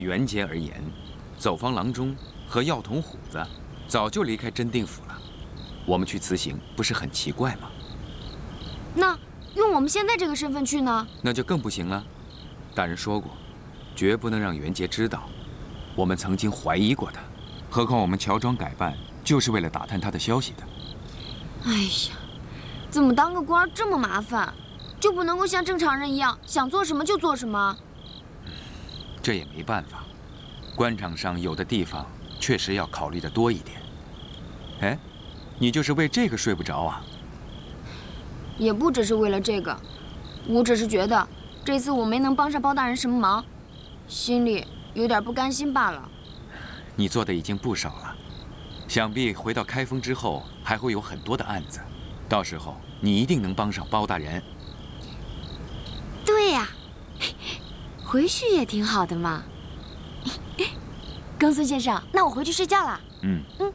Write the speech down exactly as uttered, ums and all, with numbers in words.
袁杰而言，走方郎中和药童虎子早就离开真定府了，我们去辞行不是很奇怪吗？ 那用我们现在这个身份去呢？ 那就更不行了。大人说过，绝不能让袁杰知道我们曾经怀疑过他。何况我们乔装改扮就是为了打探他的消息的。 哎呀，怎么当个官这么麻烦？就不能够像正常人一样，想做什么就做什么？ 这也没办法，官场上有的地方确实要考虑的多一点。哎，你就是为这个睡不着啊？ 也不只是为了这个，我只是觉得这次我没能帮上包大人什么忙，心里有点不甘心罢了。 你做的已经不少了，想必回到开封之后还会有很多的案子，到时候你一定能帮上包大人。 对呀，回去也挺好的嘛。公孙先生，那我回去睡觉了。 嗯嗯。